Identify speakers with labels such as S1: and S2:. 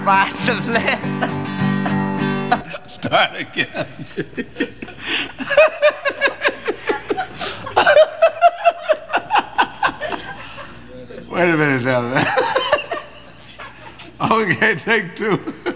S1: Bites of lead.
S2: Start again. Wait a minute now, man. Okay, take two.